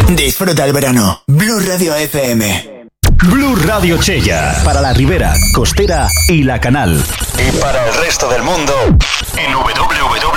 Disfruta el verano. Blue Radio FM. Blue Radio Chella. Para la Ribera, Costera y La Canal. Y para el resto del mundo, en www